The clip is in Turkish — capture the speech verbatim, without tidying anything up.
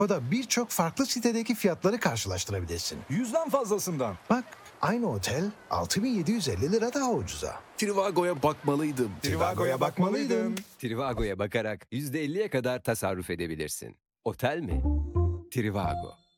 O da birçok farklı sitedeki fiyatları karşılaştırabilirsin. Yüzden fazlasından. Bak, aynı otel altı bin yedi yüz elli lira daha ucuza. Trivago'ya bakmalıydım. Trivago'ya bakmalıydın. Trivago'ya bakarak yüzde elliye kadar tasarruf edebilirsin. Otel mi? Trivago.